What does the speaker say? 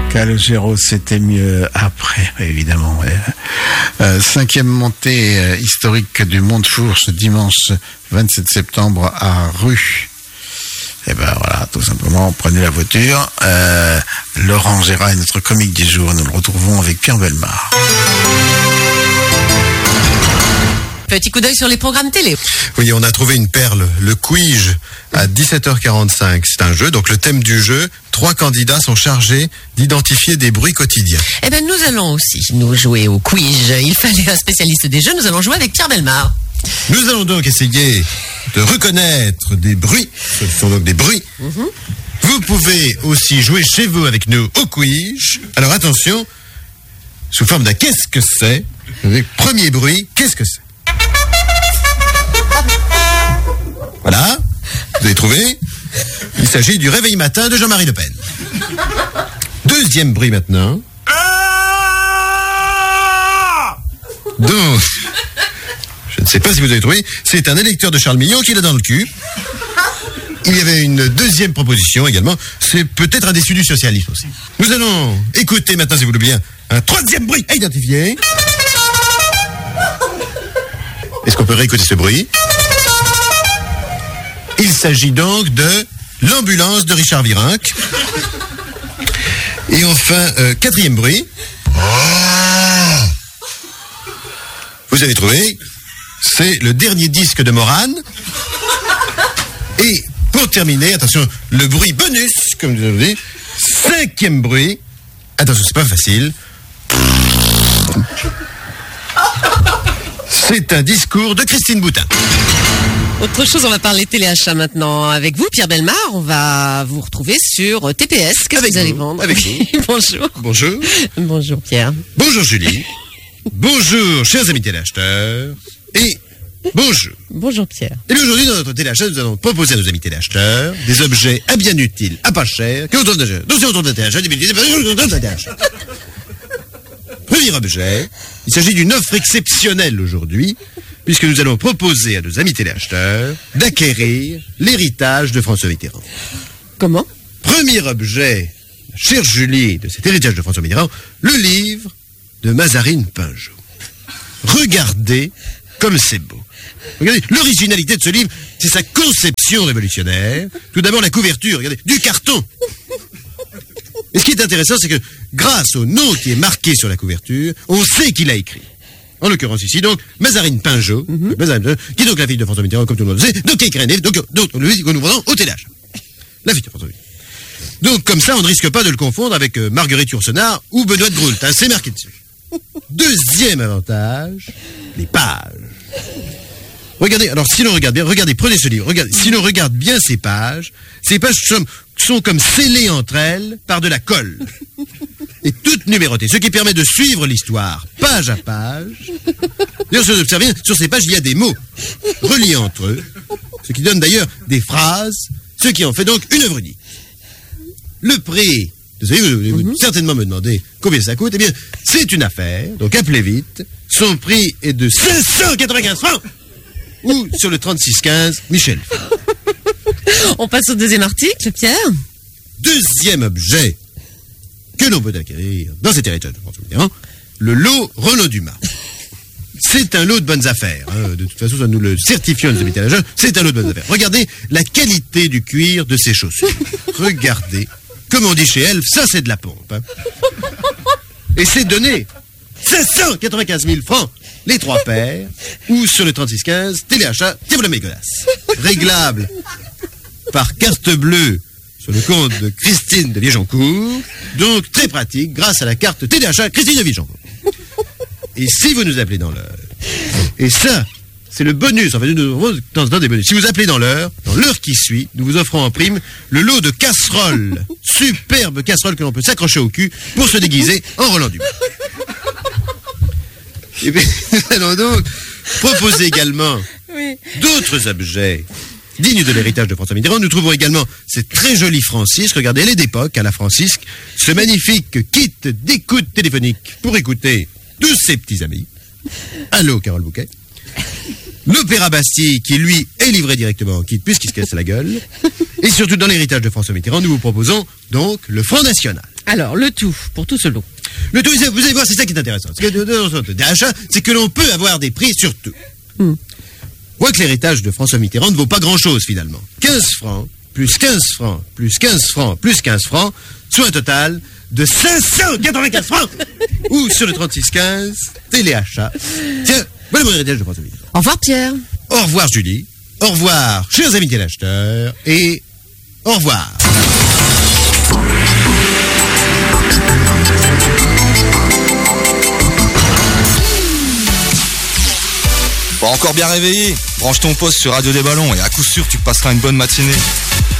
Calogero, c'était mieux après, évidemment. Ouais. Cinquième montée historique du Montfour ce dimanche 27 septembre à Rue. Et ben voilà, tout simplement, prenez la voiture. Laurent Gérard est notre comique du jour. Nous le retrouvons avec Pierre Bellemare. Petit coup d'œil sur les programmes télé. Oui, on a trouvé une perle, le Quiz à 17h45. C'est un jeu, donc le thème du jeu, 3 candidats sont chargés d'identifier des bruits quotidiens. Eh ben, nous allons aussi nous jouer au Quiz. Il fallait un spécialiste des jeux, nous allons jouer avec Pierre Bellemare. Nous allons donc essayer de reconnaître des bruits. Ce sont donc des bruits. Vous pouvez aussi jouer chez vous avec nous au Quiz. Alors attention, sous forme d'un qu'est-ce que c'est. Premier bruit, qu'est-ce que c'est? Voilà, vous avez trouvé. Il s'agit du réveil matin de Jean-Marie Le Pen. Deuxième bruit maintenant. Donc, je ne sais pas si vous avez trouvé, c'est un électeur de Charles Mignon qui l'a dans le cul. Il y avait une deuxième proposition également, c'est peut-être un déçu du socialisme aussi. Nous allons écouter maintenant, si vous le voulez bien, un troisième bruit à identifier. Est-ce qu'on peut réécouter ce bruit? Il s'agit donc de l'ambulance de Richard Virenque. Et enfin, quatrième bruit. Vous avez trouvé, c'est le dernier disque de Morane. Et pour terminer, attention, le bruit bonus, comme je vous dis, cinquième bruit. Attention, c'est pas facile. C'est un discours de Christine Boutin. Autre chose, on va parler téléachat maintenant. Avec vous, Pierre Bellemare, on va vous retrouver sur TPS. Qu'est-ce que vous allez vendre? Avec vous. Bonjour. Bonjour. Bonjour Pierre. Bonjour Julie. Bonjour chers amis téléacheteurs. Et bonjour. Bonjour Pierre. Et bien aujourd'hui dans notre téléachat, nous allons proposer à nos amis téléacheteurs des objets à bien utiles, à pas cher, que autour de jeu. Donc c'est autour de téléachat, Premier objet, il s'agit d'une offre exceptionnelle aujourd'hui, puisque nous allons proposer à nos amis téléacheteurs d'acquérir l'héritage de François Mitterrand. Comment? Premier objet, chère Julie, de cet héritage de François Mitterrand, le livre de Mazarine Pinjot. Regardez comme c'est beau. Regardez, l'originalité de ce livre, c'est sa conception révolutionnaire. Tout d'abord, la couverture, regardez, du carton. Et ce qui est intéressant, c'est que grâce au nom qui est marqué sur la couverture, on sait qui l'a écrit. En l'occurrence ici, donc, Mazarine Pinjot, qui est donc la fille de François Mitterrand, comme tout le monde le sait, donc qui a écrit un livre, donc le livre que nous vendons au téléachat. La fille de François Mitterrand. Donc, comme ça, on ne risque pas de le confondre avec Marguerite Yourcenar ou Benoît de Groult, hein, c'est marqué dessus. Deuxième avantage, les pages. Regardez, alors si l'on regarde bien, regardez, prenez ce livre, regardez, si l'on regarde bien ces pages sont comme scellées entre elles par de la colle. Et toutes numérotées, ce qui permet de suivre l'histoire page à page. D'ailleurs, si vous observez, sur ces pages, il y a des mots reliés entre eux, ce qui donne d'ailleurs des phrases, ce qui en fait donc une œuvre unique. Le prix, vous allez certainement me demander combien ça coûte, eh bien, c'est une affaire, donc appelez vite. Son prix est de 595 francs. Ou sur le 3615, Michel. On passe au deuxième article, Pierre. Deuxième objet que l'on peut acquérir dans cet héritage de François Mitterrand, le lot Renaud Dumas. C'est un lot de bonnes affaires. Hein. De toute façon, ça nous le certifions, nos amis téléagents. C'est un lot de bonnes affaires. Regardez la qualité du cuir de ses chaussures. Regardez. Comme on dit chez Elf, ça c'est de la pompe. Hein. Et c'est donné 595 000 francs. Les 3 paires, ou sur le 3615, téléachat, tiens voilà mes godasses. Réglable par carte bleue sur le compte de Christine de Vigencourt, donc très pratique grâce à la carte téléachat Christine de Vigencourt. Et si vous nous appelez dans l'heure, et ça, c'est le bonus, en fait, nous dans des bonus. Si vous appelez dans l'heure qui suit, nous vous offrons en prime le lot de casseroles, superbe casseroles que l'on peut s'accrocher au cul pour se déguiser en Roland Dumas. Et bien, nous allons donc proposer également d'autres objets dignes de l'héritage de François Mitterrand. Nous trouvons également cette très jolie Francisque. Regardez, elle est d'époque, à la Francisque. Ce magnifique kit d'écoute téléphonique pour écouter tous ses petits amis. Allô, Carole Bouquet. L'Opéra Bastille, qui lui est livré directement en kit puisqu'il se casse la gueule. Et surtout, dans l'héritage de François Mitterrand, nous vous proposons donc le Front National. Alors, le tout, pour tout ce lot. Le tout, vous allez voir, c'est ça qui est intéressant. Parce que d'achat, c'est que l'on peut avoir des prix sur tout. Voit que l'héritage de François Mitterrand ne vaut pas grand-chose, finalement. 15 francs, plus 15 francs, plus 15 francs, plus 15 francs, soit un total de 595 francs. Ou sur le 3615, téléachat. Tiens, voilà mon héritage de François Mitterrand. Au revoir, Pierre. Au revoir, Julie. Au revoir, chers amis téléacheteurs. Et au revoir. Pas encore bien réveillé? Branche ton poste sur Radio des Ballons et à coup sûr tu passeras une bonne matinée.